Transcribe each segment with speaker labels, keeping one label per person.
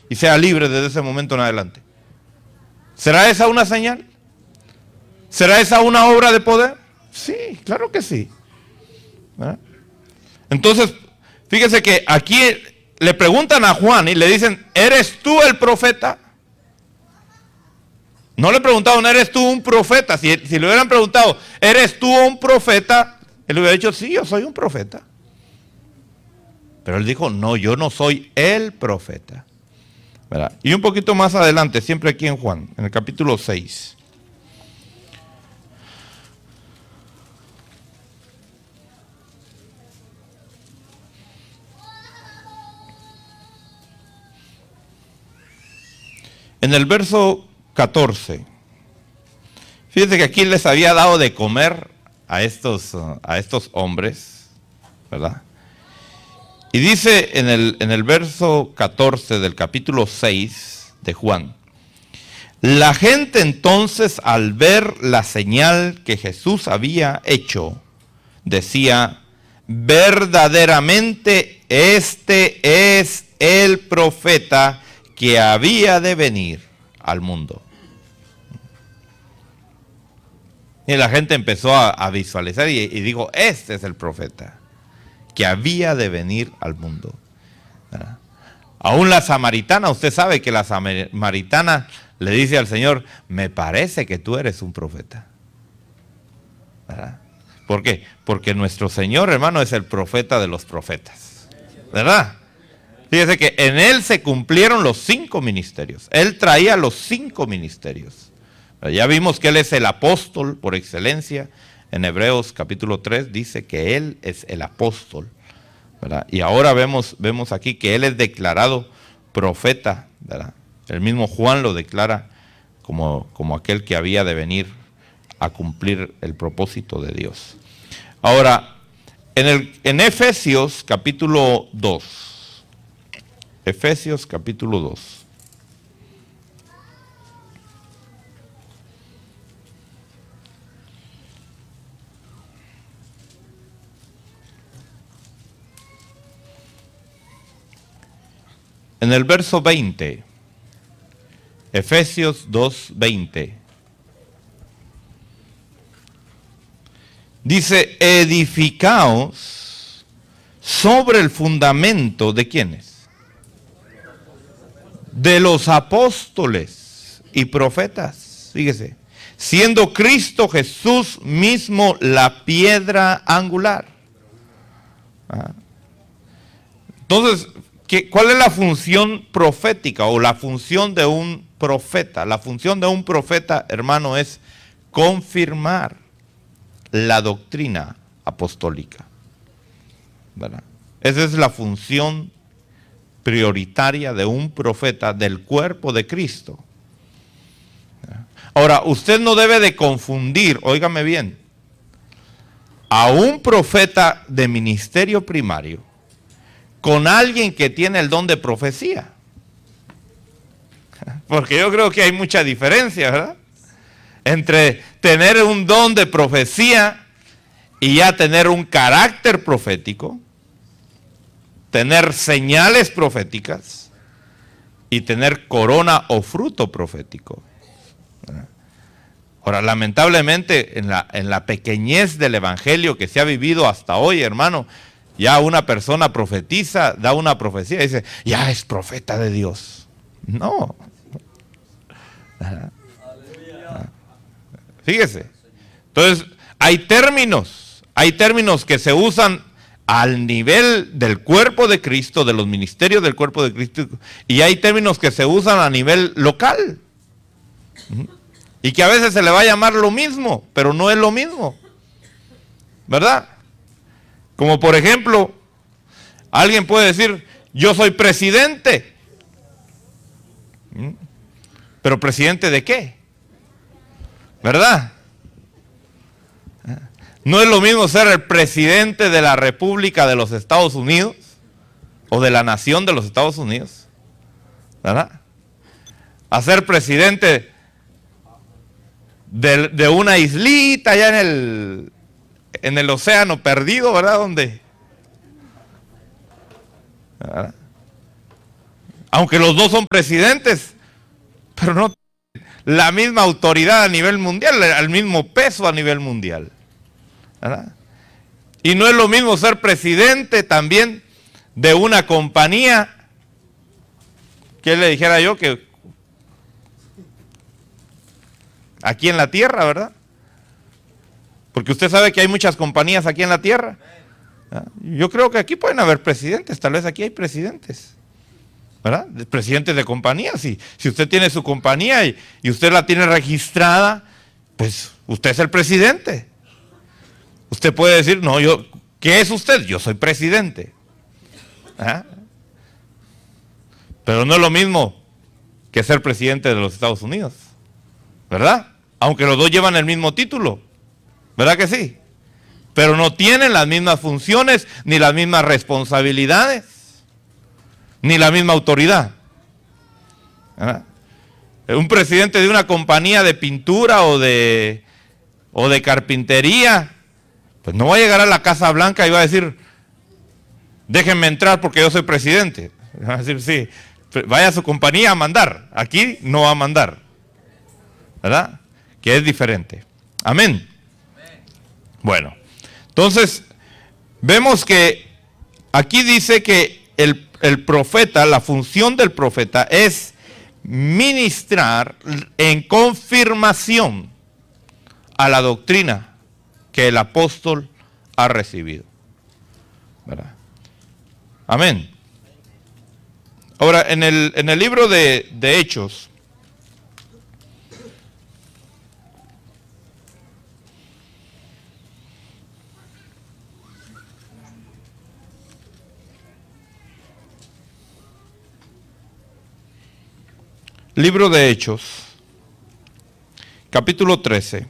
Speaker 1: y sea libre desde ese momento en adelante. ¿Será esa una señal? ¿Será esa una obra de poder? Sí, claro que sí. ¿Verdad? Entonces, fíjese que aquí le preguntan a Juan y le dicen, ¿eres tú el profeta? No le preguntaron, ¿eres tú un profeta? Si le hubieran preguntado, ¿eres tú un profeta? Él hubiera dicho, sí, yo soy un profeta. Pero él dijo, no, yo no soy el profeta. ¿Verdad? Y un poquito más adelante, siempre aquí en Juan, en el capítulo 6. En el verso 14, fíjense que aquí les había dado de comer a estos hombres, ¿verdad? Y dice en el verso 14 del capítulo 6 de Juan, la gente entonces al ver la señal que Jesús había hecho, decía, verdaderamente este es el profeta que había de venir al mundo. Y la gente empezó a visualizar y dijo, este es el profeta que había de venir al mundo. ¿Verdad? Aún la samaritana, usted sabe que la samaritana le dice al Señor, me parece que tú eres un profeta. ¿Verdad? ¿Por qué? Porque nuestro Señor, hermano, es el profeta de los profetas. ¿Verdad? Fíjese que en Él se cumplieron los 5 ministerios. Él traía los 5 ministerios. Ya vimos que Él es el apóstol por excelencia. En Hebreos capítulo 3 dice que Él es el apóstol, ¿verdad? Y ahora vemos aquí que Él es declarado profeta, ¿verdad? El mismo Juan lo declara como aquel que había de venir a cumplir el propósito de Dios. Ahora, en Efesios capítulo 2. Efesios capítulo 2. En el verso 20, Efesios 2:20, dice, edificaos sobre el fundamento de ¿quiénes? De los apóstoles y profetas, fíjese, siendo Cristo Jesús mismo la piedra angular. Entonces, ¿cuál es la función profética o la función de un profeta? La función de un profeta, hermano, es confirmar la doctrina apostólica, ¿verdad? Esa es la función prioritaria de un profeta del cuerpo de Cristo. Ahora, usted no debe de confundir, óigame bien, a un profeta de ministerio primario con alguien que tiene el don de profecía. Porque yo creo que hay mucha diferencia, ¿verdad? Entre tener un don de profecía y ya tener un carácter profético, tener señales proféticas y tener corona o fruto profético. Ahora, lamentablemente, en la pequeñez del evangelio que se ha vivido hasta hoy, hermano, ya una persona profetiza, da una profecía y dice, ya es profeta de Dios. No. Fíjese. Entonces, hay términos que se usan al nivel del cuerpo de Cristo, de los ministerios del cuerpo de Cristo, y hay términos que se usan a nivel local. Y que a veces se le va a llamar lo mismo, pero no es lo mismo. ¿Verdad? Como por ejemplo, alguien puede decir, yo soy presidente. ¿Pero presidente de qué? ¿Verdad? No es lo mismo ser el presidente de la República de los Estados Unidos o de la nación de los Estados Unidos, ¿verdad? A ser presidente de una islita allá en el océano perdido, ¿verdad? ¿Verdad? Aunque los dos son presidentes, pero no la misma autoridad a nivel mundial, el mismo peso a nivel mundial, ¿verdad? Y no es lo mismo ser presidente también de una compañía, que le dijera yo que aquí en la tierra, ¿verdad? Porque usted sabe que hay muchas compañías aquí en la tierra. ¿Verdad? Yo creo que aquí pueden haber presidentes, tal vez aquí hay presidentes, ¿verdad? Presidentes de compañías. Si usted tiene su compañía y usted la tiene registrada, pues usted es el presidente. Usted puede decir, no, ¿qué es usted? Yo soy presidente. ¿Ah? Pero no es lo mismo que ser presidente de los Estados Unidos, ¿verdad? Aunque los dos llevan el mismo título, ¿verdad que sí? Pero no tienen las mismas funciones, ni las mismas responsabilidades, ni la misma autoridad, ¿verdad? Un presidente de una compañía de pintura o de carpintería, pues no va a llegar a la Casa Blanca y va a decir, déjenme entrar porque yo soy presidente. Va a decir, sí, vaya a su compañía a mandar. Aquí no va a mandar, ¿verdad? Que es diferente. Amén. Bueno, entonces vemos que aquí dice que el profeta, la función del profeta es ministrar en confirmación a la doctrina que el apóstol ha recibido, ¿verdad? Amén. Ahora, en el libro de Hechos, capítulo 13.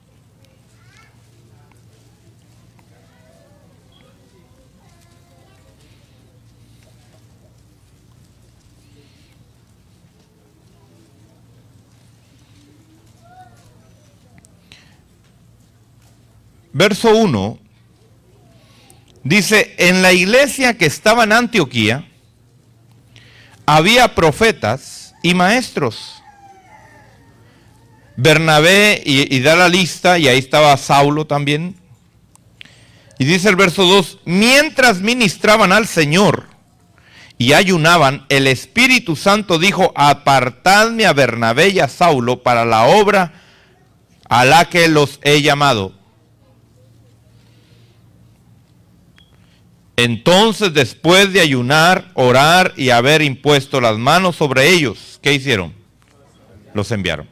Speaker 1: Verso 1, dice, en la iglesia que estaba en Antioquía, había profetas y maestros. Bernabé, y da la lista, y ahí estaba Saulo también. Y dice el verso 2, mientras ministraban al Señor y ayunaban, el Espíritu Santo dijo, apartadme a Bernabé y a Saulo para la obra a la que los he llamado. Entonces, después de ayunar, orar y haber impuesto las manos sobre ellos, ¿qué hicieron? Los enviaron.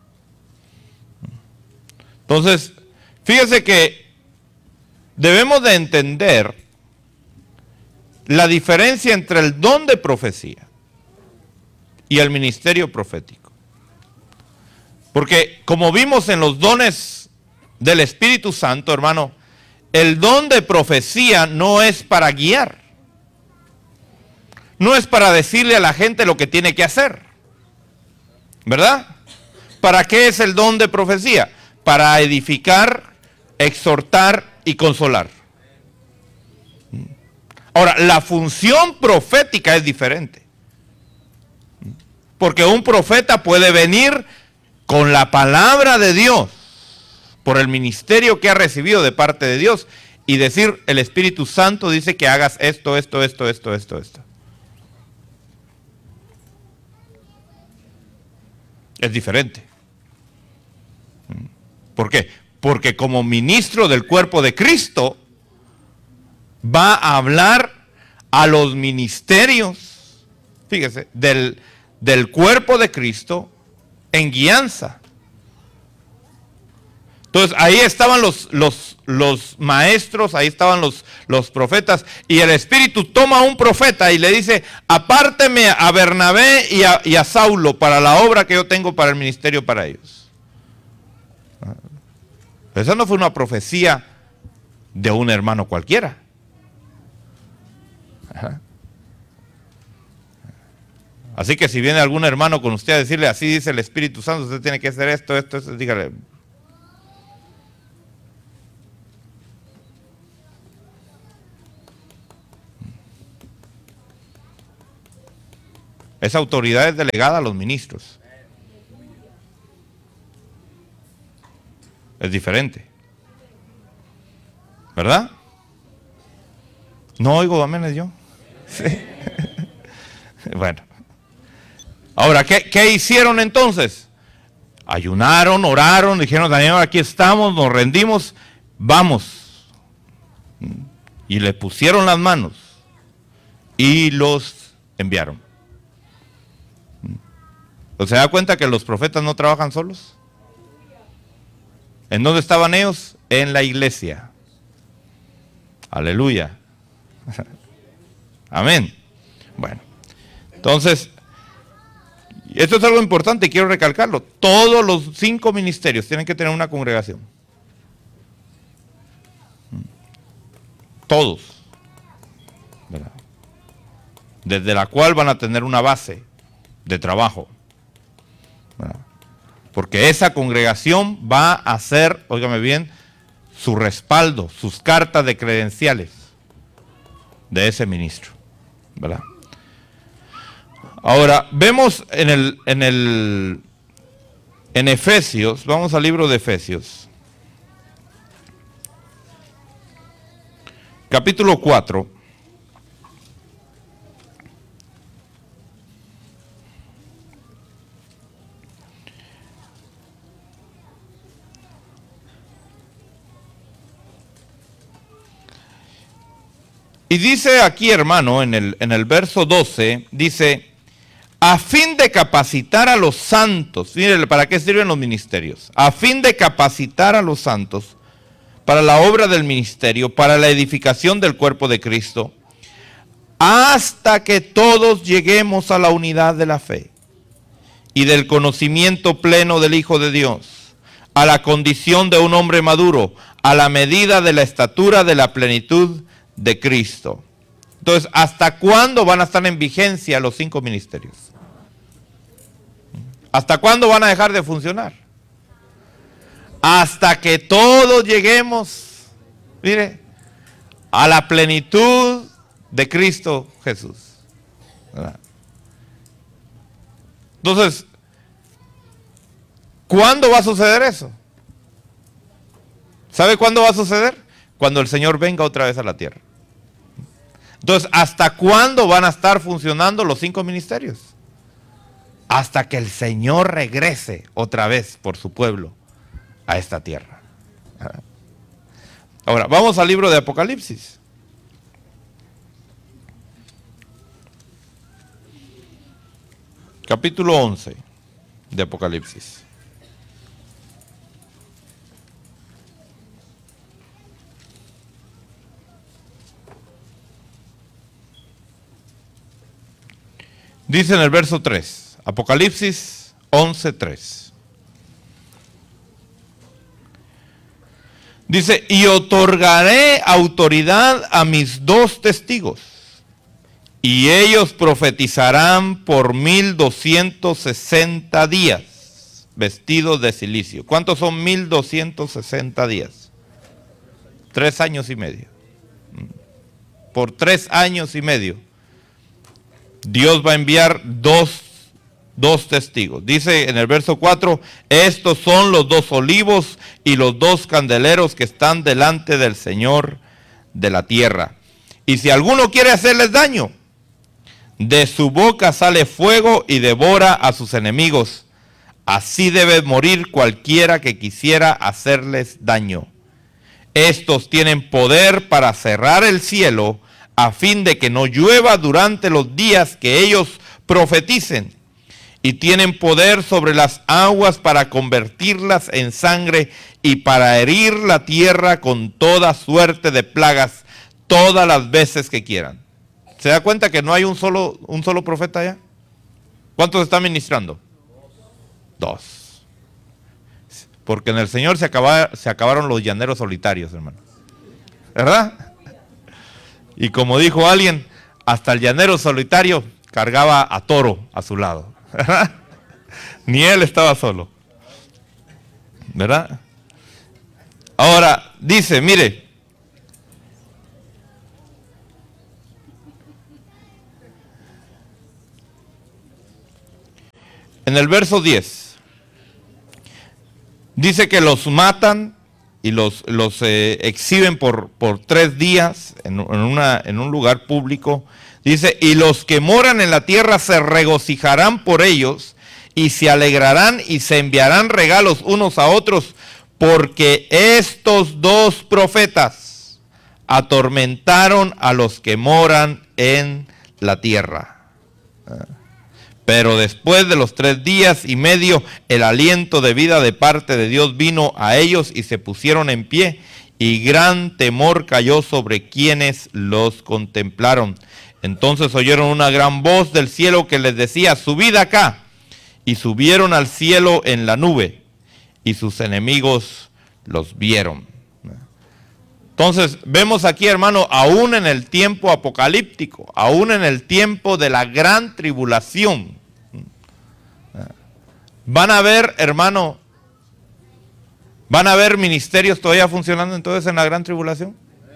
Speaker 1: Entonces, fíjese que debemos de entender la diferencia entre el don de profecía y el ministerio profético. Porque como vimos en los dones del Espíritu Santo, hermano, el don de profecía no es para guiar. No es para decirle a la gente lo que tiene que hacer, ¿verdad? ¿Para qué es el don de profecía? Para edificar, exhortar y consolar. Ahora, la función profética es diferente. Porque un profeta puede venir con la palabra de Dios, por el ministerio que ha recibido de parte de Dios, y decir, el Espíritu Santo dice que hagas esto. Es diferente. ¿Por qué? Porque como ministro del cuerpo de Cristo, va a hablar a los ministerios, fíjese, del cuerpo de Cristo en guianza. Entonces ahí estaban los maestros, ahí estaban los profetas, y el Espíritu toma a un profeta y le dice, apárteme a Bernabé y a Saulo para la obra que yo tengo para el ministerio para ellos. Esa no fue una profecía de un hermano cualquiera. Ajá. Así que si viene algún hermano con usted a decirle, así dice el Espíritu Santo, usted tiene que hacer esto, dígale. Esa autoridad es delegada a los ministros. Es diferente. ¿Verdad? No oigo aménes yo. Sí. Bueno. Ahora, ¿qué hicieron entonces? Ayunaron, oraron, dijeron, Daniel, aquí estamos, nos rendimos, vamos. Y le pusieron las manos y los enviaron. ¿O se da cuenta que los profetas no trabajan solos? ¿En dónde estaban ellos? En la iglesia. Aleluya. Amén. Bueno, entonces, esto es algo importante, quiero recalcarlo. Todos los 5 ministerios tienen que tener una congregación. Todos. ¿Verdad? Desde la cual van a tener una base de trabajo. ¿Verdad? Porque esa congregación va a ser, óigame bien, su respaldo, sus cartas de credenciales de ese ministro, ¿verdad? Ahora, vemos en Efesios, vamos al libro de Efesios, capítulo 4. Y dice aquí, hermano, en el verso 12, dice, a fin de capacitar a los santos, miren, ¿para qué sirven los ministerios? A fin de capacitar a los santos para la obra del ministerio, para la edificación del cuerpo de Cristo, hasta que todos lleguemos a la unidad de la fe y del conocimiento pleno del Hijo de Dios, a la condición de un hombre maduro, a la medida de la estatura de la plenitud de Cristo. Entonces, ¿hasta cuándo van a estar en vigencia los 5 ministerios? ¿Hasta cuándo van a dejar de funcionar? Hasta que todos lleguemos, mire, a la plenitud de Cristo Jesús. ¿Verdad? Entonces, ¿cuándo va a suceder eso? ¿Sabe cuándo va a suceder? Cuando el Señor venga otra vez a la tierra. Entonces, ¿hasta cuándo van a estar funcionando los 5 ministerios? Hasta que el Señor regrese otra vez por su pueblo a esta tierra. Ahora, vamos al libro de Apocalipsis. Capítulo 11 de Apocalipsis. Dice en el verso 3, Apocalipsis 11:3. Dice, y otorgaré autoridad a mis 2 testigos, y ellos profetizarán por 1260 días, vestidos de cilicio. ¿Cuántos son 1260 días? 3 años y medio. Por 3 años y medio. Dios va a enviar dos testigos. Dice en el verso 4, estos son los 2 olivos y los 2 candeleros que están delante del Señor de la tierra. Y si alguno quiere hacerles daño, de su boca sale fuego y devora a sus enemigos. Así debe morir cualquiera que quisiera hacerles daño. Estos tienen poder para cerrar el cielo, a fin de que no llueva durante los días que ellos profeticen, y tienen poder sobre las aguas para convertirlas en sangre y para herir la tierra con toda suerte de plagas todas las veces que quieran. ¿Se da cuenta que no hay un solo profeta allá? ¿Cuántos están ministrando? 2. Porque en el Señor se acabaron los llaneros solitarios, hermano. ¿Verdad? Y como dijo alguien, hasta el llanero solitario cargaba a toro a su lado. ¿Verdad? Ni él estaba solo. ¿Verdad? Ahora, dice, mire. En el verso 10, dice que los matan y los exhiben por 3 días en un lugar público. Dice, y los que moran en la tierra se regocijarán por ellos y se alegrarán y se enviarán regalos unos a otros, porque estos 2 profetas atormentaron a los que moran en la tierra. Pero después de los 3 días y medio, el aliento de vida de parte de Dios vino a ellos y se pusieron en pie, y gran temor cayó sobre quienes los contemplaron. Entonces oyeron una gran voz del cielo que les decía, subid acá. Y subieron al cielo en la nube, y sus enemigos los vieron. Entonces vemos aquí, hermano, aún en el tiempo apocalíptico, aún en el tiempo de la gran tribulación, van a haber, hermano, van a haber ministerios todavía funcionando entonces en la gran tribulación.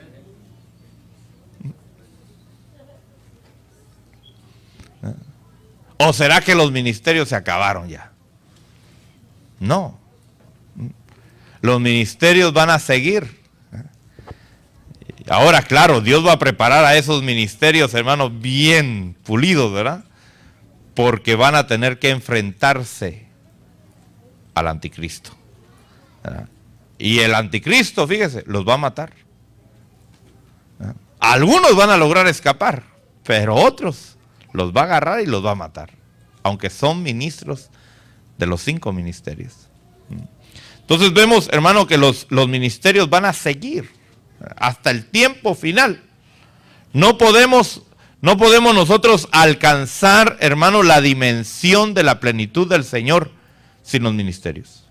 Speaker 1: ¿O será que los ministerios se acabaron ya? No. Los ministerios van a seguir. Ahora, claro, Dios va a preparar a esos ministerios, hermanos, bien pulidos, ¿verdad? Porque van a tener que enfrentarse al anticristo, ¿verdad? Y el anticristo, fíjese, los va a matar. ¿Verdad? Algunos van a lograr escapar, pero otros los va a agarrar y los va a matar, aunque son ministros de los 5 ministerios. Entonces vemos, hermano, que los ministerios van a seguir hasta el tiempo final. No podemos nosotros alcanzar, hermano, la dimensión de la plenitud del Señor sin los ministerios.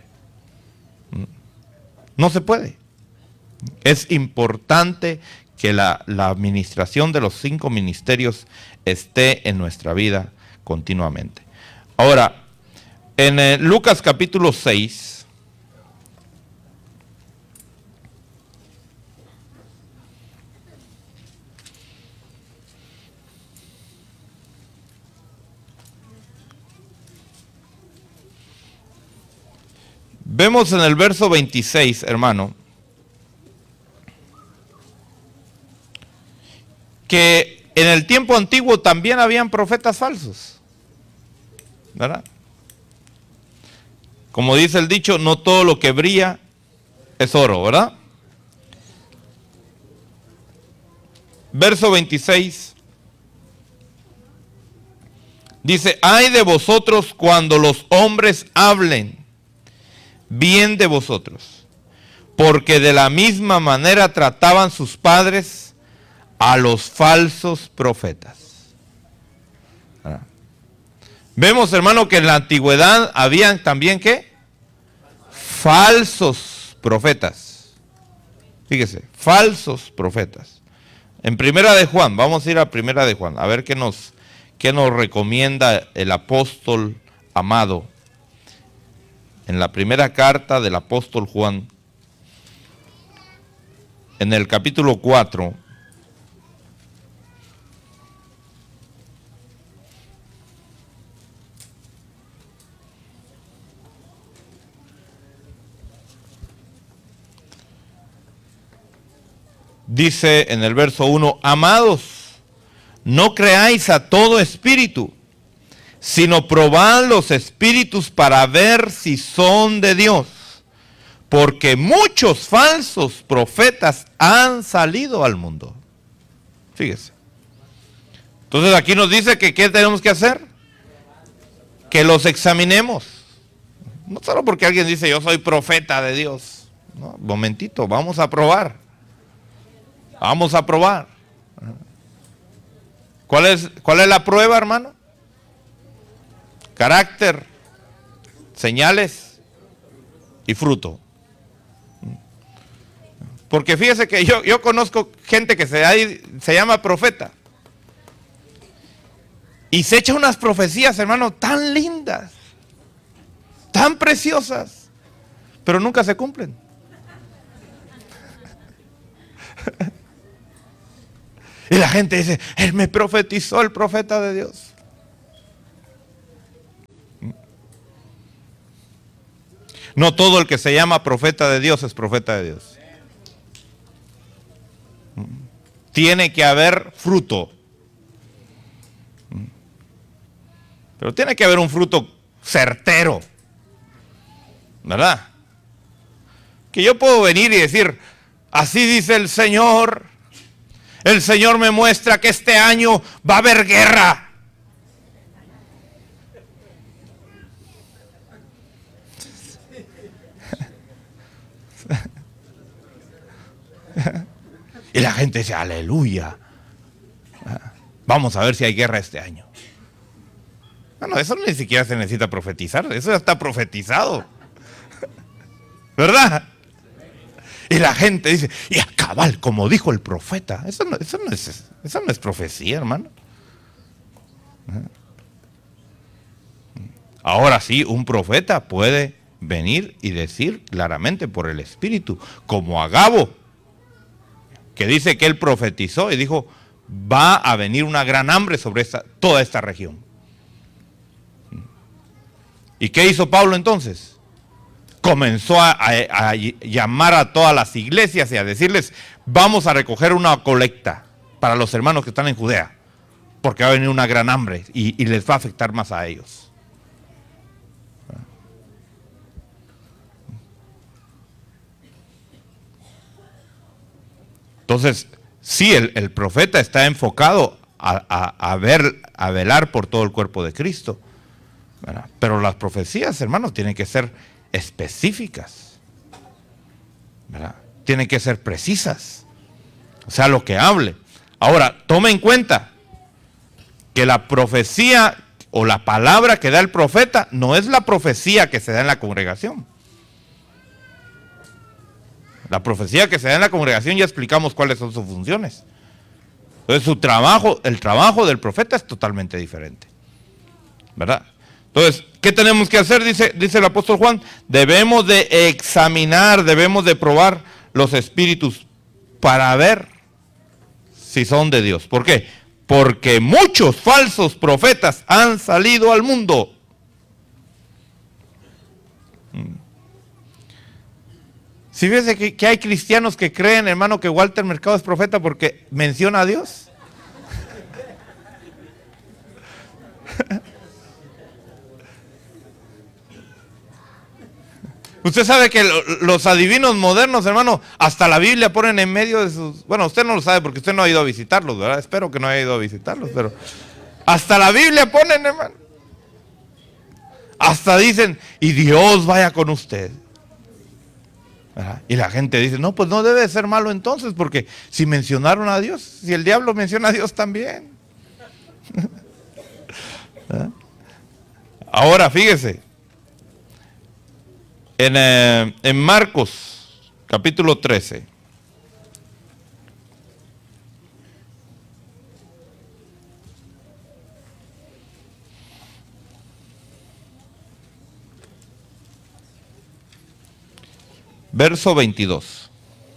Speaker 1: No se puede. Es importante que la administración de los 5 ministerios esté en nuestra vida continuamente. Ahora, en Lucas capítulo 6, vemos en el verso 26, hermano, que en el tiempo antiguo también habían profetas falsos, ¿verdad? Como dice el dicho, no todo lo que brilla es oro, ¿verdad? Verso 26 dice, ay de vosotros cuando los hombres hablen bien de vosotros, porque de la misma manera trataban sus padres a los falsos profetas. Vemos, hermano, que en la antigüedad habían también, ¿qué? Falsos profetas. Fíjese, falsos profetas. En Primera de Juan, vamos a ir a Primera de Juan, a ver qué nos recomienda el apóstol amado. En la primera carta del apóstol Juan, en el capítulo 4, dice en el verso 1, amados, no creáis a todo espíritu, sino probad los espíritus para ver si son de Dios, porque muchos falsos profetas han salido al mundo. Fíjese. Entonces aquí nos dice que ¿qué tenemos que hacer? Que los examinemos. No solo porque alguien dice yo soy profeta de Dios. No, momentito, vamos a probar. Vamos a probar. ¿Cuál es la prueba, hermano? Carácter, señales y fruto. Porque fíjese que yo conozco gente que se llama profeta y se echa unas profecías, hermano, tan lindas, tan preciosas, pero nunca se cumplen. Y la gente dice, él me profetizó, el profeta de Dios. No todo el que se llama profeta de Dios es profeta de Dios. Tiene que haber fruto. Pero tiene que haber un fruto certero, ¿verdad? Que yo puedo venir y decir, así dice el Señor me muestra que este año va a haber guerra. Y la gente dice, aleluya. Vamos a ver si hay guerra este año. Bueno, eso ni siquiera se necesita profetizar, eso ya está profetizado. ¿Verdad? Y la gente dice, y a cabal, como dijo el profeta. Eso no es profecía, hermano. Ahora sí, un profeta puede venir y decir claramente por el Espíritu, como Agabo, que dice que él profetizó y dijo, va a venir una gran hambre sobre toda esta región. ¿Y qué hizo Pablo entonces? Comenzó a llamar a todas las iglesias y a decirles, vamos a recoger una colecta para los hermanos que están en Judea, porque va a venir una gran hambre y les va a afectar más a ellos. Entonces, sí, el profeta está enfocado a velar por todo el cuerpo de Cristo, ¿verdad? Pero las profecías, hermanos, tienen que ser específicas, ¿verdad? Tienen que ser precisas, o sea, lo que hable. Ahora, tome en cuenta que la profecía o la palabra que da el profeta no es la profecía que se da en la congregación. La profecía que se da en la congregación ya explicamos cuáles son sus funciones. Entonces el trabajo del profeta es totalmente diferente, ¿verdad? Entonces, ¿qué tenemos que hacer? Dice el apóstol Juan, debemos de examinar, debemos de probar los espíritus para ver si son de Dios. ¿Por qué? Porque muchos falsos profetas han salido al mundo. Si ves que hay cristianos que creen, hermano, que Walter Mercado es profeta porque menciona a Dios. Usted sabe que los adivinos modernos, hermano, hasta la Biblia ponen en medio de sus... Bueno, usted no lo sabe porque usted no ha ido a visitarlos, ¿verdad? Espero que no haya ido a visitarlos, pero... Hasta la Biblia ponen, hermano. Hasta dicen, y Dios vaya con usted. ¿Verdad? Y la gente dice, no, pues no debe de ser malo entonces, porque si mencionaron a Dios, si el diablo menciona a Dios también. ¿Verdad? Ahora, fíjese, en Marcos, capítulo 13, verso 22.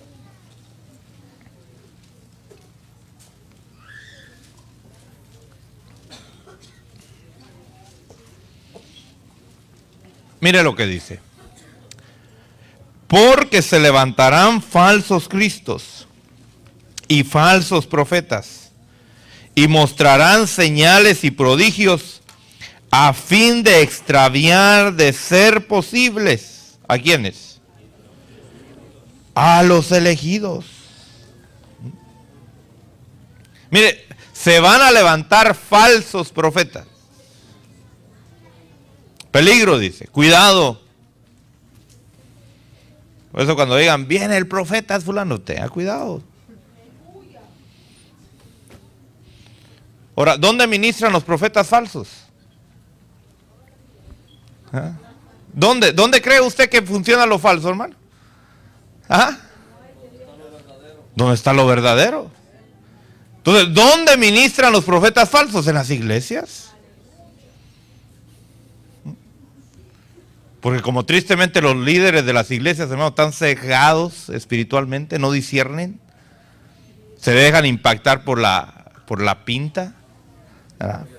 Speaker 1: Mire lo que dice. Porque se levantarán falsos cristos y falsos profetas y mostrarán señales y prodigios a fin de extraviar de ser posibles. ¿A quiénes? A los elegidos. Mire, se van a levantar falsos profetas. Peligro, dice, cuidado. Por eso cuando digan, viene el profeta fulano, tenga cuidado. Ahora, ¿dónde ministran los profetas falsos? ¿Ah? ¿Dónde cree usted que funciona lo falso, hermano? ¿Ah? ¿Dónde está lo verdadero? Entonces, ¿dónde ministran los profetas falsos? ¿En las iglesias? Porque como tristemente los líderes de las iglesias, hermano, están cegados espiritualmente, no disciernen, se dejan impactar por la pinta, ¿verdad?